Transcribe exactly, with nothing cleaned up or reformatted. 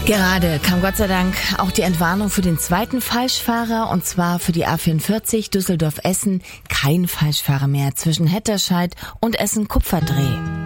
Gerade kam Gott sei Dank auch die Entwarnung für den zweiten Falschfahrer, und zwar für die A vierundvierzig Düsseldorf-Essen. Kein Falschfahrer mehr zwischen Hetterscheid und Essen-Kupferdreh.